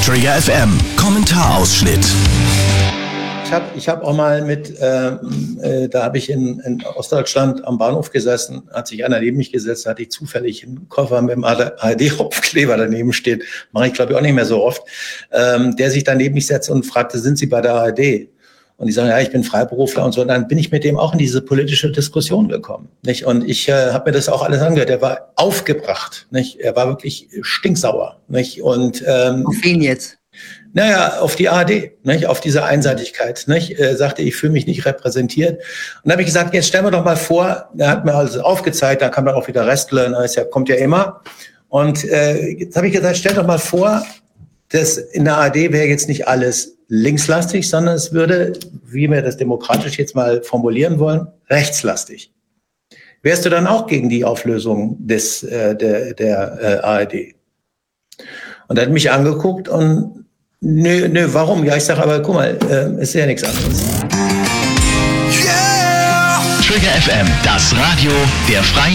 Trigger FM Kommentarausschnitt. Ich hab auch mal da habe ich in Ostdeutschland am Bahnhof gesessen, hat sich einer neben mich gesetzt, da hatte ich zufällig einen Koffer mit dem ARD-Hauptkleber daneben steht, mache ich glaube ich auch nicht mehr so oft, der sich dann neben mich setzt und fragte, sind Sie bei der ARD? Und die sagen, ja, ich bin Freiberufler und so. Und dann bin ich mit dem auch in diese politische Diskussion gekommen, nicht? Und ich habe mir das auch alles angehört. Er war aufgebracht, nicht? Er war wirklich stinksauer, nicht? Und auf wen jetzt? Naja, auf die ARD, nicht? Auf diese Einseitigkeit, nicht? Sagte, ich fühle mich nicht repräsentiert. Und dann habe ich gesagt, jetzt stellen wir doch mal vor, er hat mir also aufgezeigt, da kam dann auch wieder Restle, kommt ja immer. Und jetzt habe ich gesagt, stell doch mal vor, dass in der ARD wäre jetzt nicht alles linkslastig, sondern es würde, wie wir das demokratisch jetzt mal formulieren wollen, rechtslastig. Wärst du dann auch gegen die Auflösung der ARD? Und er hat mich angeguckt und nö, warum? Ja, ich sage, aber guck mal, ist ja nichts anderes. Yeah! Trigger FM, das Radio der Freien